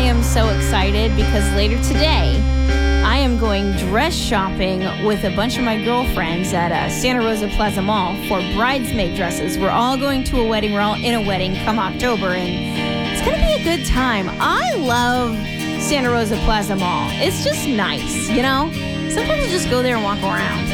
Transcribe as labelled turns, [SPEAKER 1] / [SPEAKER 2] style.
[SPEAKER 1] am so excited because later today, I am going dress shopping with a bunch of my girlfriends at Santa Rosa Plaza Mall for bridesmaid dresses. We're all going to a wedding. We're all in a wedding come October, and it's going to be a good time. I love Santa Rosa Plaza Mall. It's just nice, you know? Sometimes you just go there and walk around.